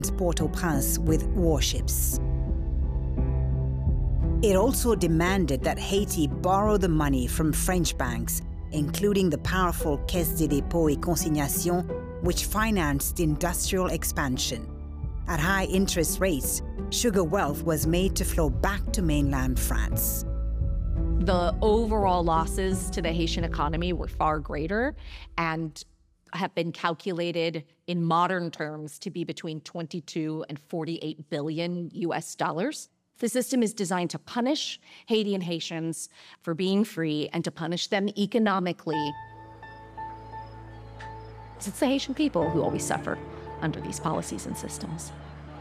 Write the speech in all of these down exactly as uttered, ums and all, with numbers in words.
Port-au-Prince with warships. It also demanded that Haiti borrow the money from French banks, including the powerful Caisse des Dépôts et Consignations, which financed industrial expansion. At high interest rates, sugar wealth was made to flow back to mainland France. The overall losses to the Haitian economy were far greater and have been calculated in modern terms to be between twenty-two and forty-eight billion U S dollars. The system is designed to punish Haiti and Haitians for being free and to punish them economically. It's the Haitian people who always suffer under these policies and systems.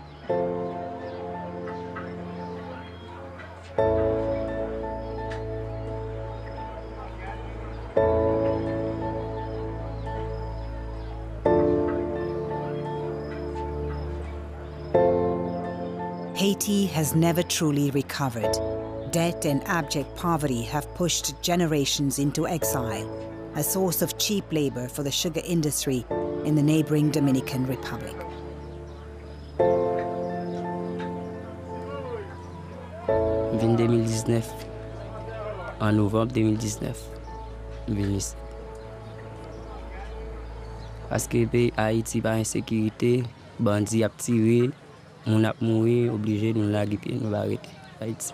Haiti has never truly recovered. Debt and abject poverty have pushed generations into exile, a source of cheap labor for the sugar industry in the neighboring Dominican Republic. En deux mille dix-neuf, en novembre deux mille dix-neuf, venu. Parce que pays Haïti par insécurité, bandits a tiré, on a mouru, obligé de nous laguer puis nous arrêter Haïti.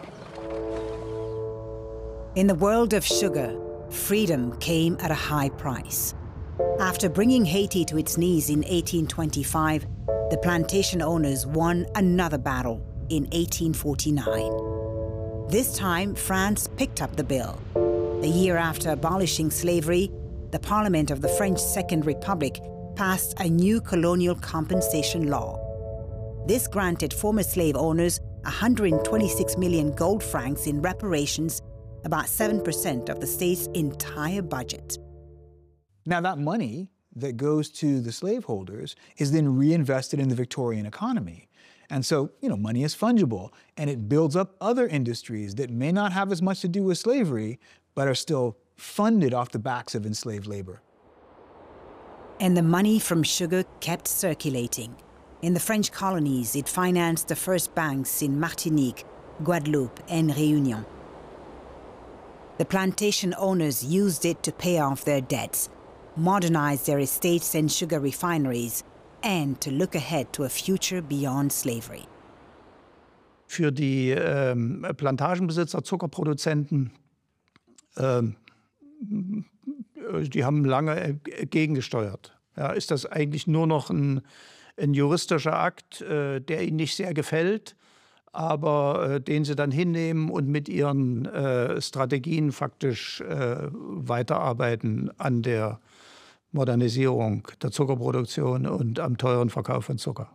In the world of sugar, freedom came at a high price. After bringing Haiti to its knees in eighteen twenty-five, the plantation owners won another battle in eighteen forty-nine. This time, France picked up the bill. A year after abolishing slavery, the Parliament of the French Second Republic passed a new colonial compensation law. This granted former slave owners one hundred twenty-six million gold francs in reparations, about seven percent of the state's entire budget. Now that money that goes to the slaveholders is then reinvested in the Victorian economy. And so, you know, money is fungible, and it builds up other industries that may not have as much to do with slavery, but are still funded off the backs of enslaved labor. And the money from sugar kept circulating. In the French colonies, it financed the first banks in Martinique, Guadeloupe, and Réunion. The plantation owners used it to pay off their debts, modernize their estates and sugar refineries, and to look ahead to a future beyond slavery. Für die ähm, Plantagenbesitzer, Zuckerproduzenten, ähm, die haben lange gegengesteuert. Ja, ist das eigentlich nur noch ein, ein juristischer Akt, äh, der ihnen nicht sehr gefällt, aber äh, den sie dann hinnehmen und mit ihren äh, Strategien faktisch äh, weiterarbeiten an der Modernisierung der Zuckerproduktion und am teuren Verkauf von Zucker.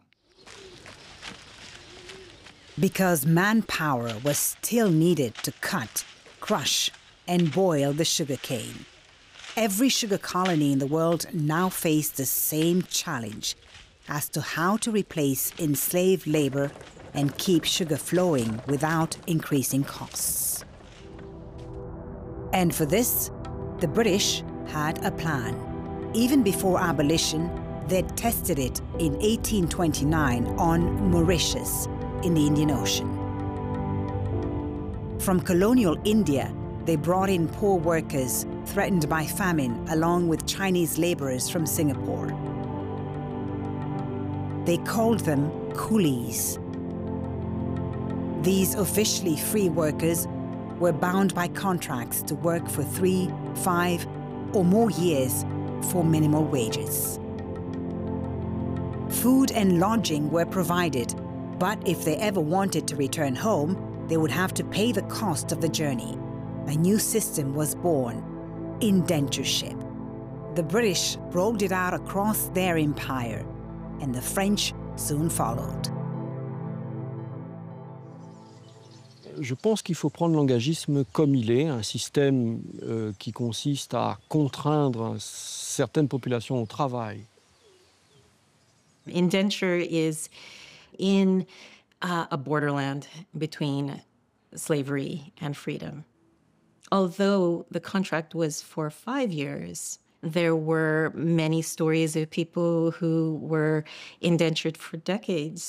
Because manpower was still needed to cut, crush, and boil the sugarcane. Every sugar colony in the world now faced the same challenge as to how to replace enslaved labor and keep sugar flowing without increasing costs. And for this, the British had a plan. Even before abolition, they'd tested it in eighteen twenty-nine on Mauritius in the Indian Ocean. From colonial India, they brought in poor workers threatened by famine along with Chinese laborers from Singapore. They called them coolies. These officially free workers were bound by contracts to work for three, five, or more years for minimal wages. Food and lodging were provided, but if they ever wanted to return home, they would have to pay the cost of the journey. A new system was born, indentureship. The British rolled it out across their empire, and the French soon followed. Je pense qu'il faut prendre l'engagisme comme il est, un système euh, qui consiste à contraindre certaines populations au travail. Indenture is in uh, a borderland between slavery and freedom. Although the contract was for five years, there were many stories of people who were indentured for decades.